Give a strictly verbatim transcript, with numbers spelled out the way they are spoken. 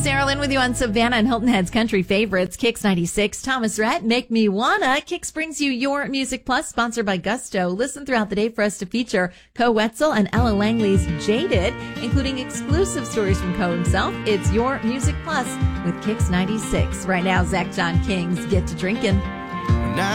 Sarah Lynn with you on Savannah and Hilton Head's Country Favorites, Kix ninety-six. Thomas Rhett, Make Me Wanna. Kix brings you Your Music Plus, sponsored by Gusto. Listen throughout the day for us to feature Co Wetzel and Ella Langley's Jaded, including exclusive stories from Co himself. It's Your Music Plus with Kix ninety-six. Right now, Zach John King's Get to Drinkin'.